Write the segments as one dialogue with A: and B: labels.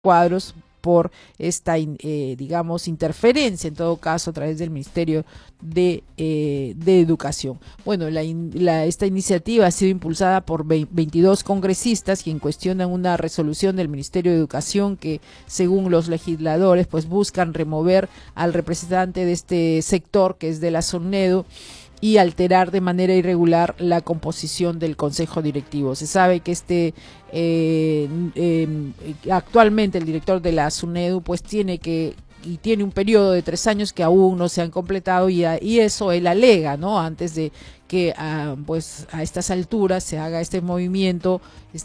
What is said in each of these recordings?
A: cuadros por esta, digamos, interferencia, en todo caso, a través del Ministerio de Educación. Bueno, esta iniciativa ha sido impulsada por 22 congresistas, quien cuestionan una resolución del Ministerio de Educación que, según los legisladores, pues buscan remover al representante de este sector, que es de la SUNEDU, y alterar de manera irregular la composición del Consejo Directivo. Se sabe que actualmente el director de la SUNEDU pues tiene un periodo de 3 años que aún no se han completado y eso él alega, ¿no? Antes de que pues a estas alturas se haga este movimiento,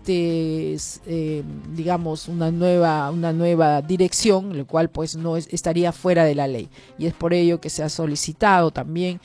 A: digamos una nueva dirección, lo cual pues no estaría fuera de la ley, y es por ello que se ha solicitado también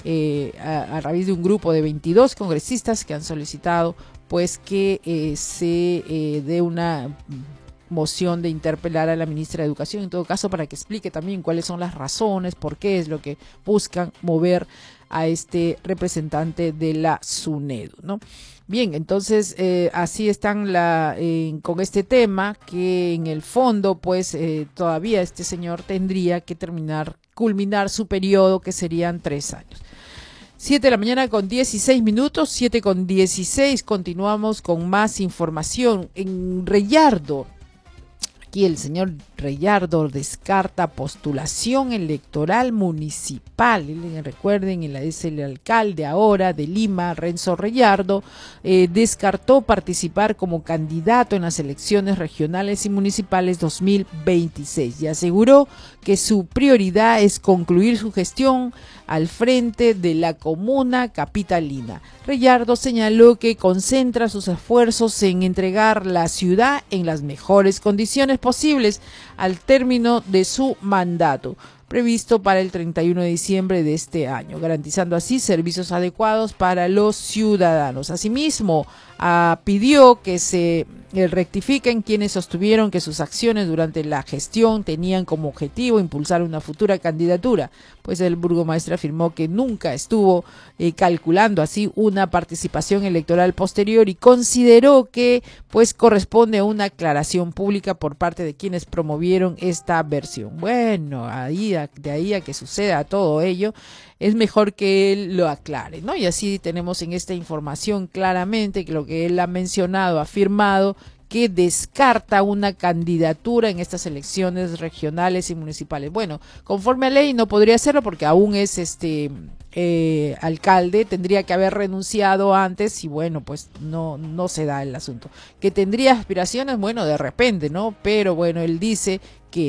A: a raíz de un grupo de 22 congresistas que han solicitado pues que se dé una moción de interpelar a la ministra de Educación, en todo caso, para que explique también cuáles son las razones, por qué es lo que buscan mover a este representante de la SUNEDU, ¿no? Bien, entonces así están con este tema, que en el fondo pues todavía este señor tendría que culminar su periodo, que serían 3 años. 7 de la mañana con 16 minutos, 7 con 16, continuamos con más información. En Reyardo, aquí el señor Reyardo descarta postulación electoral municipal. Recuerden, es el alcalde ahora de Lima, Renzo Reyardo, descartó participar como candidato en las elecciones regionales y municipales 2026 y aseguró que su prioridad es concluir su gestión al frente de la comuna capitalina. Reyardo señaló que concentra sus esfuerzos en entregar la ciudad en las mejores condiciones posibles al término de su mandato, previsto para el 31 de diciembre de este año, garantizando así servicios adecuados para los ciudadanos. Asimismo, pidió que se rectifiquen quienes sostuvieron que sus acciones durante la gestión tenían como objetivo impulsar una futura candidatura, pues el burgomaestre afirmó que nunca estuvo calculando así una participación electoral posterior y consideró que pues corresponde a una aclaración pública por parte de quienes promovieron esta versión. Bueno, de ahí a que suceda todo ello, es mejor que él lo aclare, ¿no? Y así tenemos en esta información claramente que lo que él ha mencionado, afirmado que descarta una candidatura en estas elecciones regionales y municipales. Bueno, conforme a ley no podría hacerlo porque aún es alcalde, tendría que haber renunciado antes y bueno, pues no se da el asunto. Que tendría aspiraciones, bueno, de repente, ¿no? Pero bueno, él dice que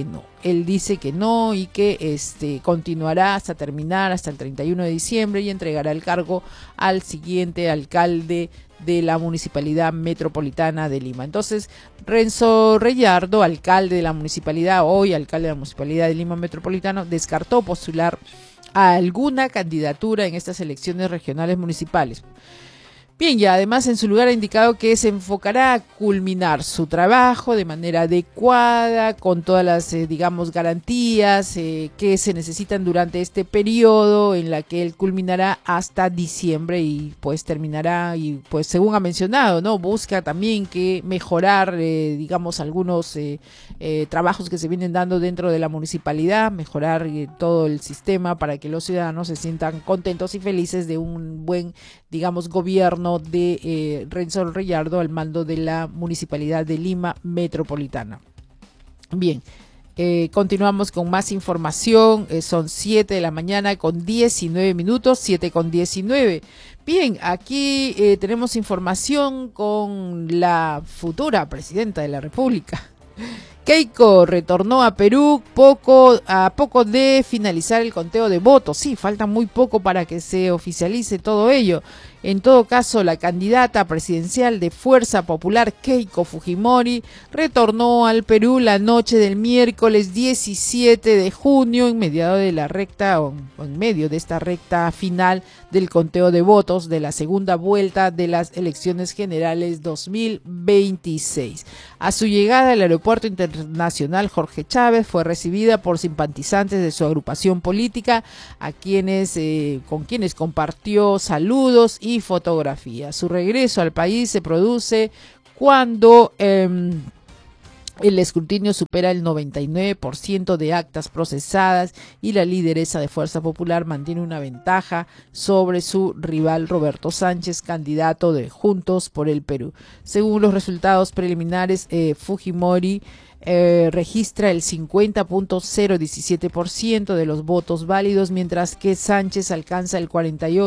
A: no y que continuará hasta terminar, hasta el 31 de diciembre y entregará el cargo al siguiente alcalde de la Municipalidad Metropolitana de Lima. Entonces, Renzo Reyardo, alcalde de la municipalidad, hoy alcalde de la Municipalidad de Lima Metropolitano, descartó postular a alguna candidatura en estas elecciones regionales municipales. Bien, y además en su lugar ha indicado que se enfocará a culminar su trabajo de manera adecuada, con todas las, digamos, garantías que se necesitan durante este periodo en la que él culminará hasta diciembre y pues terminará y pues según ha mencionado, ¿no? Busca también que mejorar, digamos, algunos trabajos que se vienen dando dentro de la municipalidad, mejorar todo el sistema para que los ciudadanos se sientan contentos y felices de un buen, digamos, gobierno de Renzo Reyardo al mando de la Municipalidad de Lima Metropolitana. Bien, continuamos con más información. Son 7 de la mañana con 19 minutos, 7 con 19. Bien, aquí tenemos información con la futura presidenta de la República. Keiko retornó a Perú a poco de finalizar el conteo de votos. Sí, falta muy poco para que se oficialice todo ello. En todo caso, la candidata presidencial de Fuerza Popular, Keiko Fujimori, retornó al Perú la noche del miércoles 17 de junio, en medio de esta recta final del conteo de votos de la segunda vuelta de las elecciones generales 2026. A su llegada al Aeropuerto Internacional Jorge Chávez, fue recibida por simpatizantes de su agrupación política, con quienes compartió saludos y fotografías. Su regreso al país se produce cuando El escrutinio supera el 99% de actas procesadas y la lideresa de Fuerza Popular mantiene una ventaja sobre su rival Roberto Sánchez, candidato de Juntos por el Perú. Según los resultados preliminares, Fujimori registra el 50.017% de los votos válidos, mientras que Sánchez alcanza el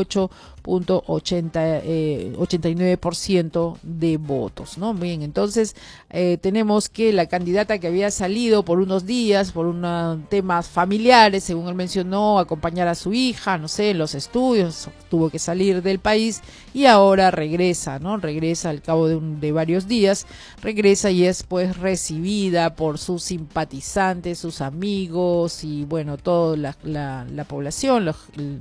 A: 48.89% de votos, ¿no? Bien, entonces tenemos que la candidata que había salido por unos días, por temas familiares, según él mencionó, acompañar a su hija, no sé, en los estudios, tuvo que salir del país y ahora regresa, ¿no? Regresa al cabo de varios días, regresa y es pues recibida por sus simpatizantes, sus amigos y bueno, toda la población,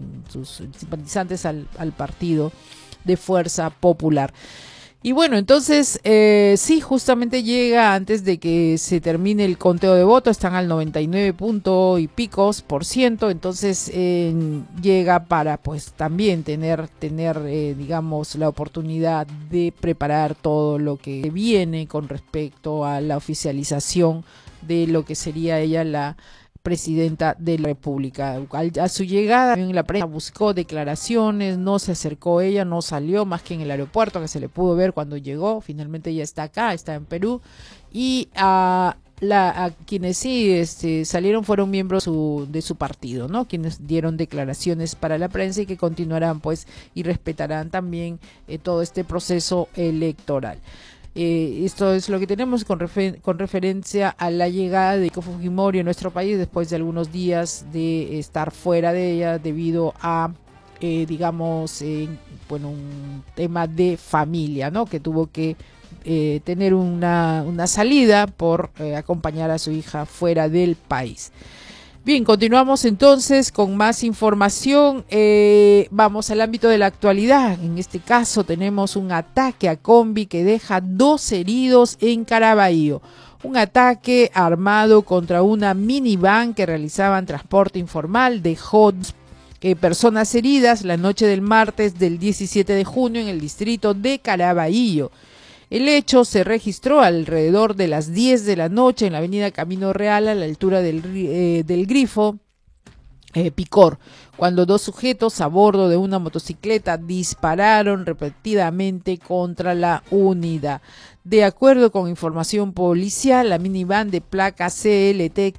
A: sus simpatizantes al partido de Fuerza Popular. Y bueno, entonces sí, justamente llega antes de que se termine el conteo de votos, están al 99 punto y picos por ciento, entonces llega para pues también tener digamos la oportunidad de preparar todo lo que viene con respecto a la oficialización de lo que sería ella la presidenta de la República. A su llegada, en la prensa buscó declaraciones, no se acercó ella, no salió más que en el aeropuerto, que se le pudo ver cuando llegó. Finalmente ella está acá, está en Perú. Y a quienes sí salieron fueron miembros de su partido, ¿no? Quienes dieron declaraciones para la prensa y que continuarán pues y respetarán también todo este proceso electoral. Esto es lo que tenemos con referencia a la llegada de Keiko Fujimori a nuestro país después de algunos días de estar fuera de ella debido a, digamos, bueno, un tema de familia, ¿no? Que tuvo que tener una salida por acompañar a su hija fuera del país. Bien, continuamos entonces con más información. Vamos al ámbito de la actualidad. En este caso tenemos un ataque a combi que deja 2 heridos en Caraballo. Un ataque armado contra una minivan que realizaban transporte informal dejó personas heridas la noche del martes del 17 de junio en el distrito de Caraballo. El hecho se registró alrededor de las 10 de la noche en la avenida Camino Real a la altura del Grifo Picor, cuando 2 sujetos a bordo de una motocicleta dispararon repetidamente contra la unidad. De acuerdo con información policial, la minivan de placa CLT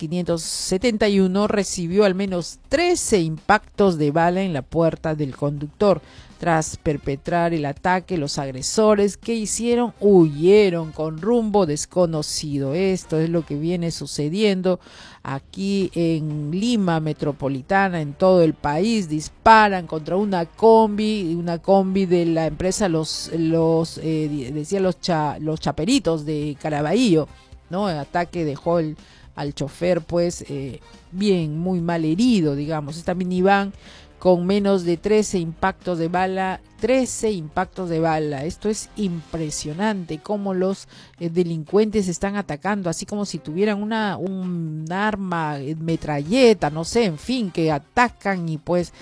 A: 571 recibió al menos 13 impactos de bala en la puerta del conductor. Tras perpetrar el ataque, los agresores que hicieron huyeron con rumbo desconocido. Esto es lo que viene sucediendo aquí en Lima metropolitana, en todo el país. Disparan contra una combi de la empresa los Chaperitos de Caraballo, ¿no? El ataque dejó al chofer pues bien, muy mal herido, digamos. Esta minivan con menos de 13 impactos de bala. Esto es impresionante, cómo los delincuentes están atacando, así como si tuvieran un arma, metralleta, no sé, en fin, que atacan y pues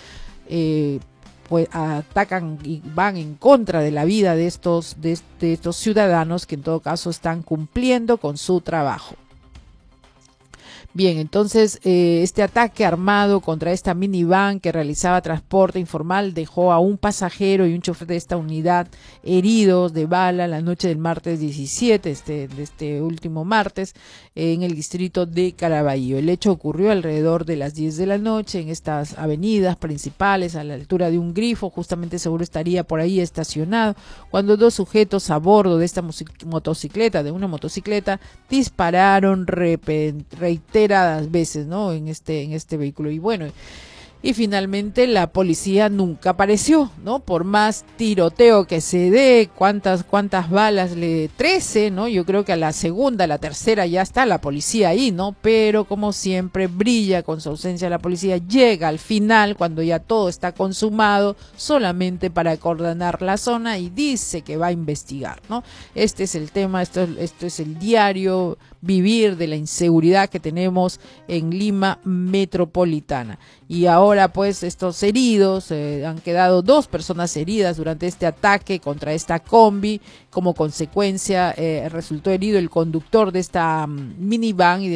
A: atacan y van en contra de la vida de estos ciudadanos que en todo caso están cumpliendo con su trabajo. Bien, entonces este ataque armado contra esta minivan que realizaba transporte informal dejó a un pasajero y un chofer de esta unidad heridos de bala la noche del martes 17, de este último martes, en el distrito de Caraballo. El hecho ocurrió alrededor de las 10 de la noche en estas avenidas principales a la altura de un grifo, justamente seguro estaría por ahí estacionado, cuando 2 sujetos a bordo de esta una motocicleta, dispararon reiteradas veces, ¿no? en este vehículo. Y bueno, y finalmente la policía nunca apareció, ¿no? Por más tiroteo que se dé, cuántas balas 13, ¿no? Yo creo que a la segunda, la tercera ya está la policía ahí, ¿no? Pero como siempre brilla con su ausencia la policía, llega al final cuando ya todo está consumado, solamente para acordonar la zona y dice que va a investigar, ¿no? Este es el tema, esto es el diario vivir de la inseguridad que tenemos en Lima metropolitana. Y ahora pues estos heridos, han quedado 2 personas heridas durante este ataque contra esta combi. Como consecuencia resultó herido el conductor de esta minivan